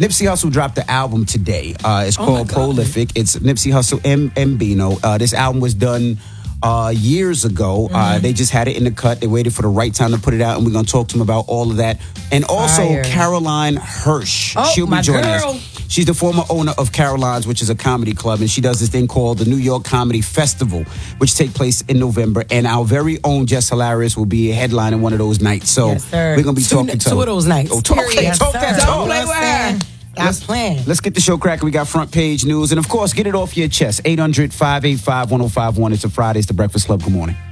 Nipsey Hussle dropped the album today. It's called Prolific. It's Nipsey Hussle and Bino. This album was done years ago. They just had it in the cut. They waited for the right time to put it out, and we're going to talk to them about all of that. And also Caroline Hirsch. She'll be joining us. She's the former owner of Caroline's, which is a comedy club, and she does this thing called the New York Comedy Festival, which take place in November. And our very own Jess Hilarious will be headlining one of those nights. So we're going to be talking to her. Two of those nights. Oh, talk that Don't play with her. That's playing. Let's get the show cracking. We got front page news. And, of course, get it off your chest. 800-585-1051. It's a Friday. It's the Breakfast Club. Good morning.